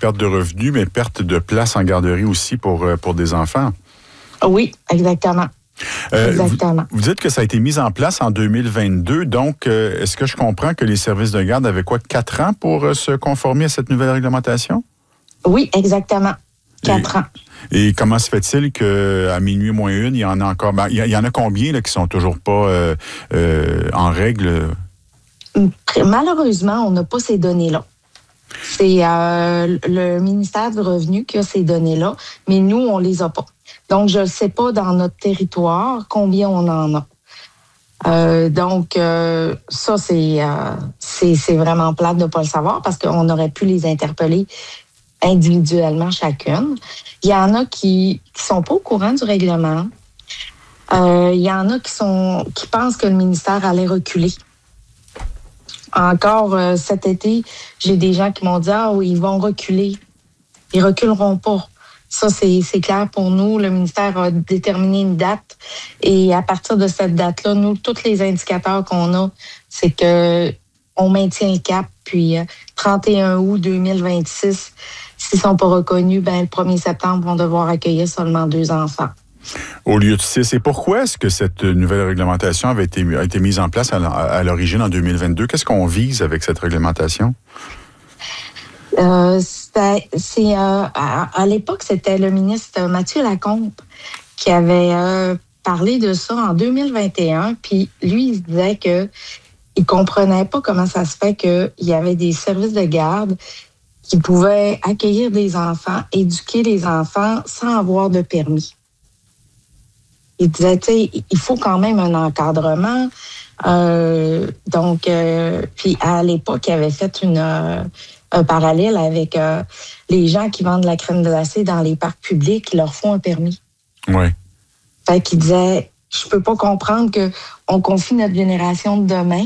perte de revenus, mais perte de place en garderie aussi pour des enfants. Oui, exactement. Exactement. Vous dites que ça a été mis en place en 2022, donc est-ce que je comprends que les services de garde avaient 4 ans pour se conformer à cette nouvelle réglementation? Oui, exactement. 4 ans. Et comment se fait-il qu'à minuit moins une, il y en a encore... il y en a combien là, qui sont toujours pas en règle? Malheureusement, on n'a pas ces données-là. C'est le ministère du Revenu qui a ces données-là, mais nous, on les a pas. Donc, je ne sais pas dans notre territoire combien on en a. Donc, ça, c'est vraiment plate de ne pas le savoir parce qu'on aurait pu les interpeller individuellement chacune. Il y en a qui sont pas au courant du règlement. Il y en a qui pensent que le ministère allait reculer. Encore cet été, j'ai des gens qui m'ont dit « Ah oui, ils vont reculer. Ils reculeront pas. » Ça, c'est clair pour nous. Le ministère a déterminé une date et à partir de cette date-là, nous, tous les indicateurs qu'on a, c'est que on maintient le cap. Puis 31 août 2026, s'ils ne sont pas reconnus, le 1er septembre, vont devoir accueillir seulement 2 enfants. Au lieu de 6. Et pourquoi est-ce que cette nouvelle réglementation a été mise en place à l'origine en 2022? Qu'est-ce qu'on vise avec cette réglementation? À l'époque, c'était le ministre Mathieu Lacombe qui avait parlé de ça en 2021. Puis lui, il disait qu'il ne comprenait pas comment ça se fait qu'il y avait des services de garde qui pouvaient accueillir des enfants, éduquer les enfants sans avoir de permis. Il disait, il faut quand même un encadrement. Puis à l'époque, il avait fait un parallèle avec les gens qui vendent la crème glacée dans les parcs publics, qui leur font un permis. Oui. Fait qu'il disait, je peux pas comprendre qu'on confie notre génération de demain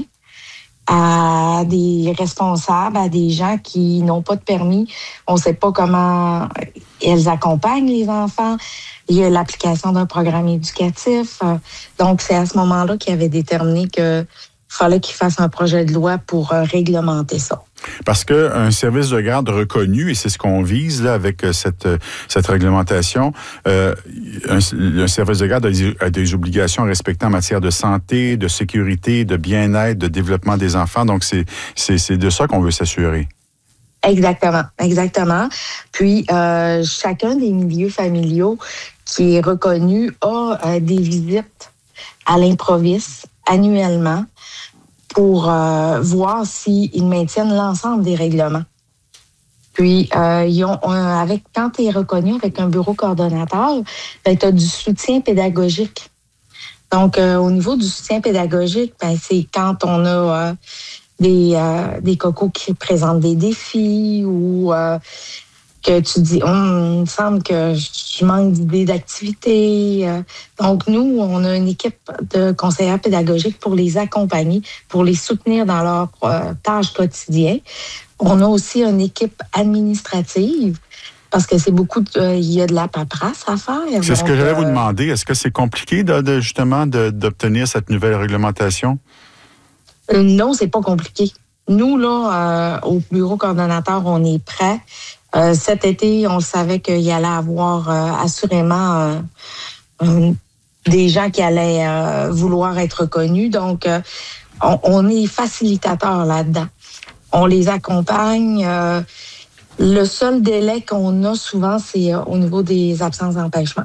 à des responsables, à des gens qui n'ont pas de permis. On ne sait pas comment elles accompagnent les enfants. Il y a l'application d'un programme éducatif. Donc, c'est à ce moment-là qu'il avait déterminé qu'il fallait qu'il fasse un projet de loi pour réglementer ça. Parce qu'un service de garde reconnu, et c'est ce qu'on vise là avec cette réglementation, un service de garde a des obligations à respecter en matière de santé, de sécurité, de bien-être, de développement des enfants. Donc, c'est de ça qu'on veut s'assurer. Exactement, exactement. Puis, chacun des milieux familiaux qui est reconnu a des visites à l'improviste annuellement pour voir s'ils maintiennent l'ensemble des règlements. Puis, quand tu es reconnu avec un bureau coordonnateur, tu as du soutien pédagogique. Donc, au niveau du soutien pédagogique, c'est quand on a des cocos qui présentent des défis ou que tu dis, il me semble que je manque d'idées d'activité. Donc, nous, on a une équipe de conseillers pédagogiques pour les accompagner, pour les soutenir dans leurs tâches quotidiennes. On a aussi une équipe administrative parce que c'est il y a de la paperasse à faire. C'est ce que j'allais vous demander. Est-ce que c'est compliqué justement d'obtenir cette nouvelle réglementation? Non, c'est pas compliqué. Nous, là, au bureau coordonnateur, on est prêts. Cet été, on savait qu'il y allait avoir assurément des gens qui allaient vouloir être reconnus. Donc, on est facilitateur là-dedans. On les accompagne. Le seul délai qu'on a souvent, c'est au niveau des absences d'empêchement.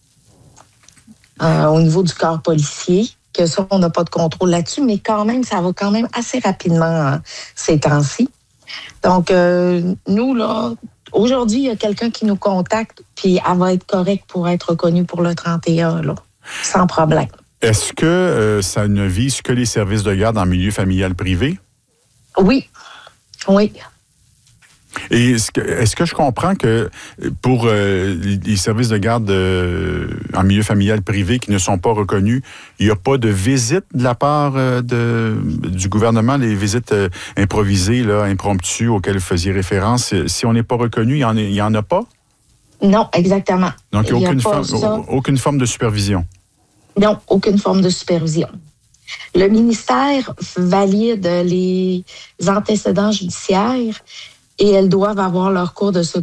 Au niveau du corps policier, que ça, on n'a pas de contrôle là-dessus, mais quand même, ça va quand même assez rapidement ces temps-ci. Donc, nous, là, aujourd'hui, il y a quelqu'un qui nous contacte, puis elle va être correcte pour être reconnue pour le 31, là, sans problème. Est-ce que ça ne vise que les services de garde en milieu familial privé? Oui. Oui. Et est-ce que je comprends que pour les services de garde en milieu familial privé qui ne sont pas reconnus, il n'y a pas de visite de la part du gouvernement, les visites improvisées, là, impromptues auxquelles vous faisiez référence? Si on n'est pas reconnu, il n'y en a pas? Non, exactement. Donc, il n'y a aucune forme de supervision? Non, aucune forme de supervision. Le ministère valide les antécédents judiciaires et elles doivent avoir leur cours de secours